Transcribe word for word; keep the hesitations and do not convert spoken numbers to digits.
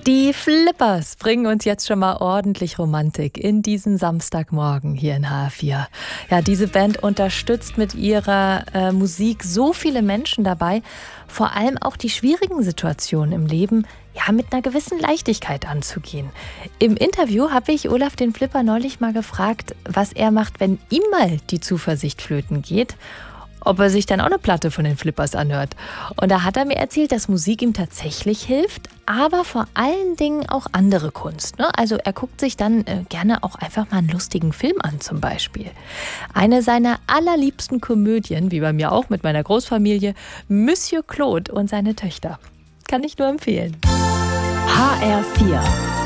Die Flippers bringen uns jetzt schon mal ordentlich Romantik in diesen Samstagmorgen hier in H R vier. Ja, diese Band unterstützt mit ihrer äh, Musik so viele Menschen dabei, vor allem auch die schwierigen Situationen im Leben ja mit einer gewissen Leichtigkeit anzugehen. Im Interview habe ich Olaf den Flipper neulich mal gefragt, was er macht, wenn ihm mal die Zuversicht flöten geht. Ob er sich dann auch eine Platte von den Flippers anhört. Und da hat er mir erzählt, dass Musik ihm tatsächlich hilft, aber vor allen Dingen auch andere Kunst. Ne? Also er guckt sich dann äh, gerne auch einfach mal einen lustigen Film an zum Beispiel. Eine seiner allerliebsten Komödien, wie bei mir auch mit meiner Großfamilie, Monsieur Claude und seine Töchter. Kann ich nur empfehlen. H R vier